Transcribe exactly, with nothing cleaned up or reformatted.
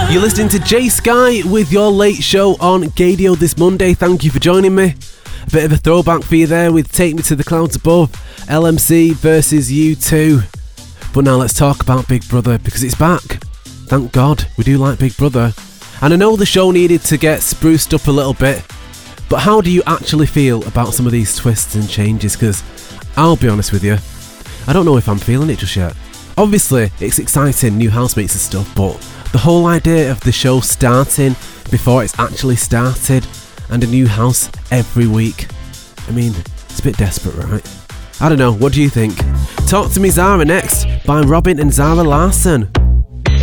You're listening to Jay Sky with your late show on Gadio this Monday. Thank you for joining me. A bit of a throwback for you there with Take Me to the Clouds Above, L M C versus U two. But now let's talk about Big Brother, because it's back. Thank God, we do like Big Brother. And I know the show needed to get spruced up a little bit, but how do you actually feel about some of these twists and changes? Because I'll be honest with you, I don't know if I'm feeling it just yet. Obviously, it's exciting, new housemates and stuff, but the whole idea of the show starting before it's actually started and a new house every week, I mean, it's a bit desperate, right? I don't know, what do you think? Talk to Me Zara next by Robin and Zara Larson.